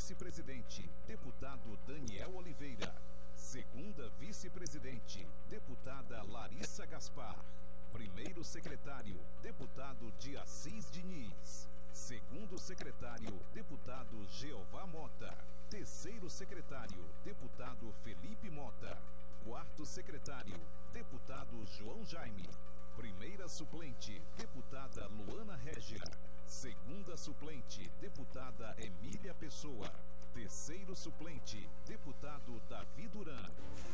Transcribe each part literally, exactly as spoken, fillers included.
vice-presidente, deputado Daniel Oliveira. Segunda vice-presidente, deputada Larissa Gaspar. Primeiro secretário, deputado de Assis Diniz. Segundo secretário, deputado Jeová Mota. Terceiro secretário, deputado Felipe Mota. Quarto secretário, deputado João Jaime. Primeira suplente, deputada Luana Régia. Segunda suplente, deputada Emília Pessoa. Terceiro suplente, deputado Davi Duran.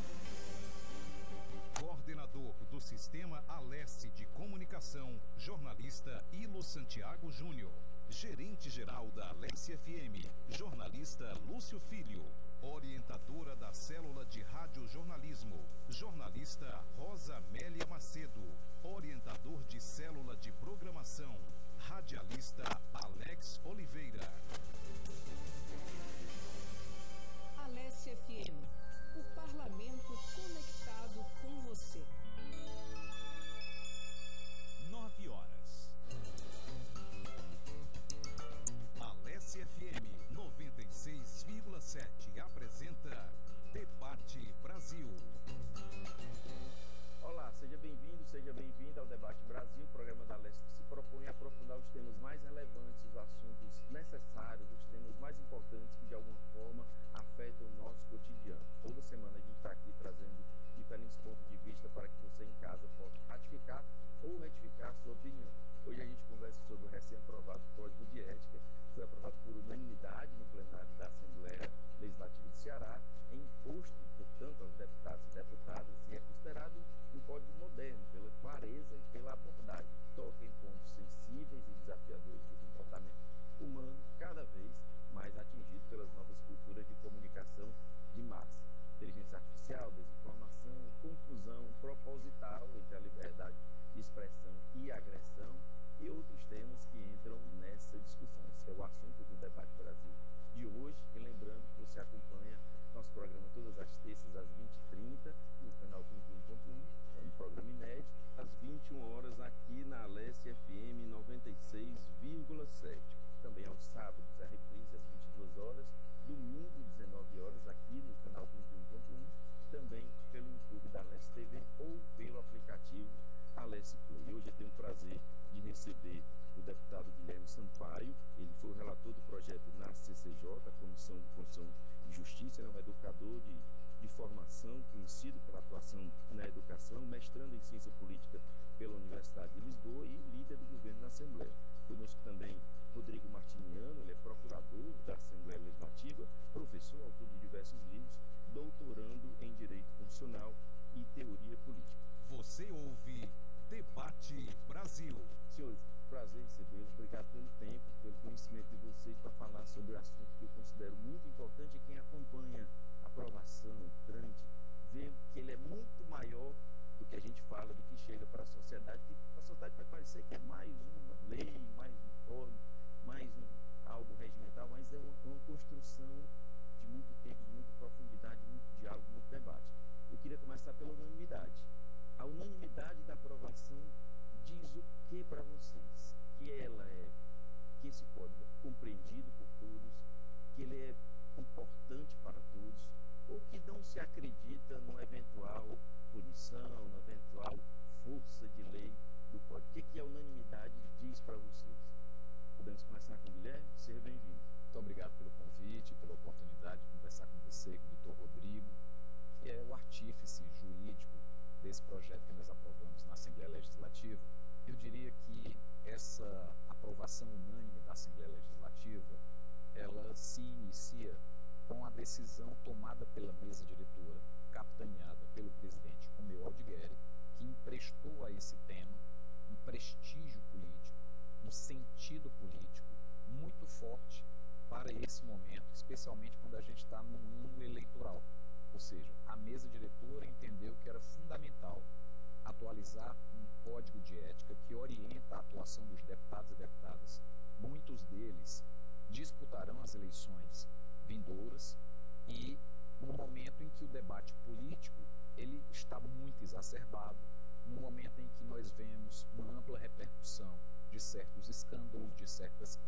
Coordenador do Sistema Alesse de Comunicação, jornalista Ilo Santiago Júnior. Gerente-geral da Alesse F M, jornalista Lúcio Filho. Orientadora da Célula de Radiojornalismo, jornalista Rosa Amélia Macedo. Orientador de Célula de Programação, radialista Alex Oliveira. Alesse F M, o parlamento conectado com você. Nove horas. Alesse F M noventa e seis vírgula sete apresenta Debate Brasil. Olá, seja bem-vindo, seja bem-vinda ao Debate Brasil, programa da Alesse que se propõe a aprofundar os temas mais relevantes, os assuntos necessários, os temas mais importantes que de alguma forma afetam o nosso cotidiano. Toda semana a gente está aqui trazendo diferentes pontos de vista para que você em casa possa ratificar ou retificar a sua opinião. Hoje a gente conversa sobre o recém-aprovado Código de Ética, que foi aprovado por unanimidade no plenário da Assembleia Legislativa do Ceará, é imposto, portanto, aos deputados e deputadas e é considerado um código moderno pela clareza e pela abordagem, que toca em pontos sensíveis e desafiadores do comportamento humano, cada vez mais atingido pelas novas culturas de comunicação de massa. Inteligência artificial, desinformação, confusão proposital entre a liberdade de expressão e agressão e outros temas que entram nessa discussão. Esse é o assunto do Debate Brasil de hoje. E lembrando que você acompanha nosso programa todas as terças às vinte e trinta no canal trinta e um ponto um, é um programa inédito, às vinte e uma horas aqui na Alesse F M noventa e seis vírgula sete. Também aos sábados a reprise às vinte e duas horas, domingo dezenove horas aqui no canal trinta e um ponto um, também pelo YouTube da Alesse T V ou pelo aplicativo Alesse Play. E hoje eu tenho o prazer de receber o deputado Guilherme Sampaio. Ele foi o relator do projeto na C C J, a Comissão de Constituição e Justiça, é um educador de, de formação, conhecido pela atuação na educação, mestrando em Ciência Política pela Universidade de Lisboa e líder do governo na Assembleia. Conosco também Rodrigo Martiniano, ele é procurador da Assembleia Legislativa, professor, autor de diversos livros, doutorando em Direito Constitucional e Teoria Política. Você ouve Debate Brasil. Senhores, prazer recebê-los. Obrigado pelo tempo, pelo conhecimento de vocês para falar sobre o assunto que eu considero muito importante. E quem acompanha a aprovação, o trâmite, vê que ele é muito maior do que a gente fala, do que chega para a sociedade. Que para a sociedade pode parecer que é mais uma lei, mais um código, mais um, algo regimental, mas é uma, uma construção de muito tempo, de muita profundidade, de muito diálogo, de muito debate. Eu queria começar pela unanimidade. A unanimidade da aprovação diz o que para vocês? Que ela é, que esse código é compreendido por todos, que ele é importante para todos, ou que não se acredita numa eventual punição, numa eventual força de lei do código. O que, que a unanimidade diz para vocês? Podemos começar com o Guilherme? Seja bem-vindo. Muito obrigado pelo convite, pela oportunidade de conversar com você, com o doutor Rodrigo, que é o artífice jurídico desse projeto que nós aprovamos na Assembleia Legislativa. Eu diria que essa aprovação unânime da Assembleia Legislativa, ela se inicia com a decisão tomada pela mesa diretora, capitaneada pelo presidente Romeu Aldigueri, que emprestou a esse tema um prestígio político, um sentido político muito forte para esse momento, especialmente quando a gente está num ano eleitoral. Ou seja, a mesa diretora entendeu que era fundamental atualizar um código de ética que orienta a atuação dos deputados e deputadas. Muitos deles disputarão as eleições vindouras e no momento em que o debate político ele está muito exacerbado, no momento em que nós vemos uma ampla repercussão de certos escândalos, de certas